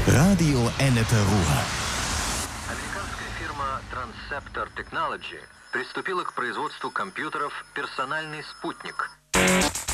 Radio Энета Руа. Американская фирма Transceptor Technology приступила к производству компьютеров «Персональный спутник».